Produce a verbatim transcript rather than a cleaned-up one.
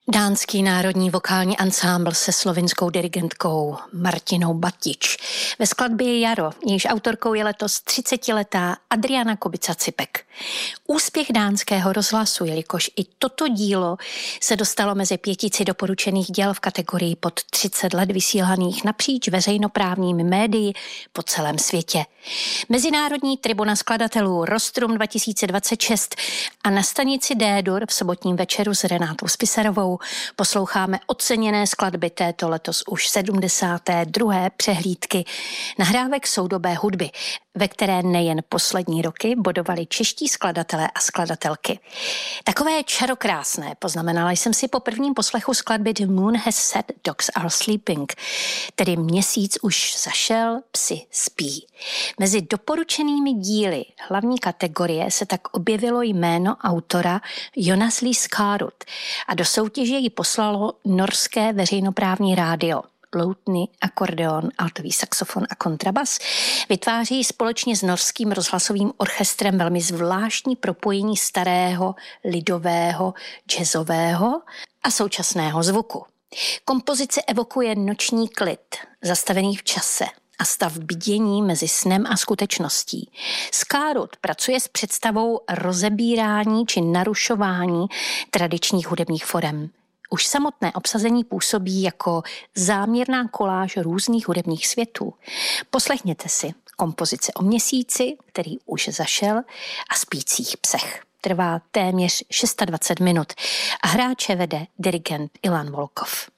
Dánský národní vokální ansámbl se slovinskou dirigentkou Martinou Batič. Ve skladbě Jaro, jejíž autorkou je letos třicetiletá Adriana Kubica-Cipek. Úspěch dánského rozhlasu, jelikož i toto dílo se dostalo mezi pětici doporučených děl v kategorii pod třicet let vysílaných napříč veřejnoprávními médii po celém světě. Mezinárodní tribuna skladatelů Rostrum dva tisíce dvacet šest a na stanici D-dur v sobotním večeru s Renátou Spisarovou posloucháme oceněné skladby této letos už sedmdesáté druhé přehlídky nahrávek soudobé hudby, ve které nejen poslední roky bodovali čeští skladatelé a skladatelky. Takové čarokrásné poznamenala jsem si po prvním poslechu skladby The Moon Has Set, Dogs Are Sleeping, tedy měsíc už zašel, psi spí. Mezi doporučenými díly hlavní kategorie se tak objevilo jméno autora Jonas Lee Skarud a do soutěže ji poslalo norské veřejnoprávní rádio. Loutny, akordeon, altový saxofon a kontrabas vytváří společně s norským rozhlasovým orchestrem velmi zvláštní propojení starého, lidového, jazzového a současného zvuku. Kompozice evokuje noční klid, zastavený v čase a stav bdění mezi snem a skutečností. Skarud pracuje s představou rozebírání či narušování tradičních hudebních forem. Už samotné obsazení působí jako záměrná koláž různých hudebních světů. Poslechněte si kompozice o měsíci, který už zašel, a spících psech. Trvá téměř dvacet šest minut a hráče vede dirigent Ilan Volkov.